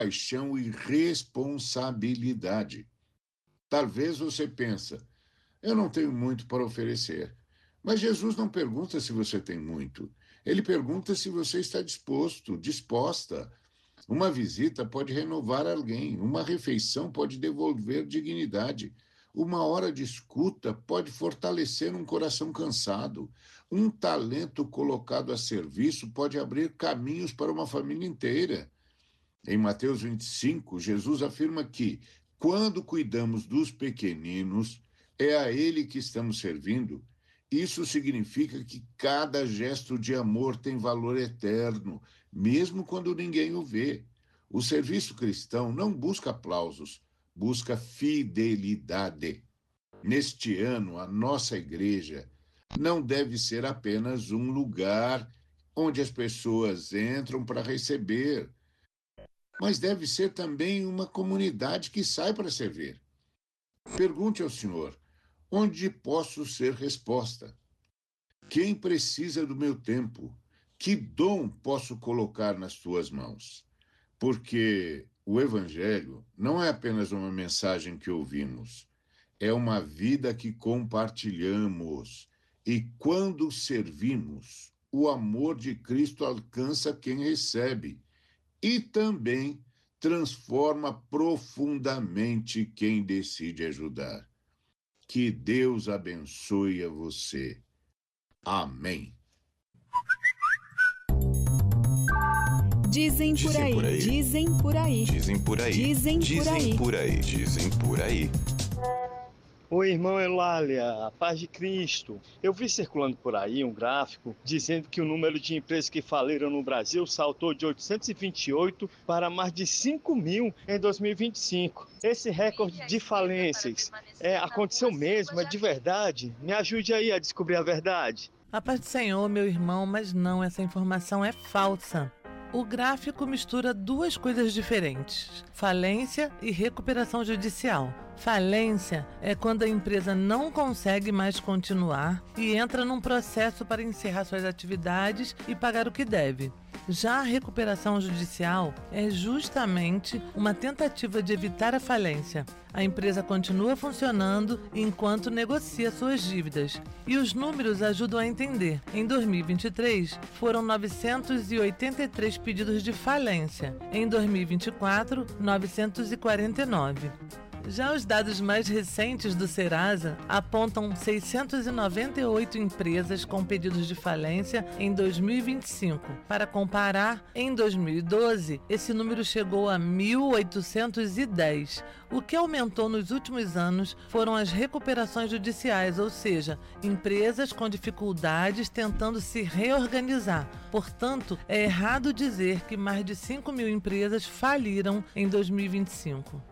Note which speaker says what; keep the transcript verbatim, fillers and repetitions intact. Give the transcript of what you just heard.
Speaker 1: compaixão e responsabilidade. Talvez você pense, eu não tenho muito para oferecer. Mas Jesus não pergunta se você tem muito. Ele pergunta se você está disposto, disposta. Uma visita pode renovar alguém, uma refeição pode devolver dignidade, uma hora de escuta pode fortalecer um coração cansado, um talento colocado a serviço pode abrir caminhos para uma família inteira. Em Mateus vinte e cinco, Jesus afirma que, quando cuidamos dos pequeninos, é a Ele que estamos servindo. Isso significa que cada gesto de amor tem valor eterno, mesmo quando ninguém o vê. O serviço cristão não busca aplausos, busca fidelidade. Neste ano, a nossa igreja não deve ser apenas um lugar onde as pessoas entram para receber, mas deve ser também uma comunidade que sai para servir. Pergunte ao Senhor, onde posso ser resposta? Quem precisa do meu tempo? Que dom posso colocar nas tuas mãos? Porque o Evangelho não é apenas uma mensagem que ouvimos, é uma vida que compartilhamos. E quando servimos, o amor de Cristo alcança quem recebe e também transforma profundamente quem decide ajudar. Que Deus abençoe a você. Amém.
Speaker 2: Dizem por aí, por aí, dizem por aí,
Speaker 3: dizem por aí,
Speaker 2: dizem por aí,
Speaker 3: dizem por aí, dizem por aí.
Speaker 4: Oi, irmão Eulália, a paz de Cristo. Eu vi circulando por aí um gráfico dizendo que o número de empresas que faliram no Brasil saltou de oitocentos e vinte e oito para mais de cinco mil em dois mil e vinte e cinco. Esse recorde de falências é, aconteceu mesmo, é de verdade? Me ajude aí a descobrir a verdade.
Speaker 5: A paz do Senhor, meu irmão, mas não, essa informação é falsa. O gráfico mistura duas coisas diferentes: falência e recuperação judicial. Falência é quando a empresa não consegue mais continuar e entra num processo para encerrar suas atividades e pagar o que deve. Já a recuperação judicial é justamente uma tentativa de evitar a falência. A empresa continua funcionando enquanto negocia suas dívidas. E os números ajudam a entender. Em dois mil e vinte e três, foram novecentos e oitenta e três pedidos de falência. Em dois mil e vinte e quatro, novecentos e quarenta e nove. Já os dados mais recentes do Serasa apontam seiscentas e noventa e oito empresas com pedidos de falência em dois mil e vinte e cinco. Para comparar, em dois mil e doze, esse número chegou a mil oitocentos e dez. O que aumentou nos últimos anos foram as recuperações judiciais, ou seja, empresas com dificuldades tentando se reorganizar. Portanto, é errado dizer que mais de cinco mil empresas faliram em dois mil e vinte e cinco.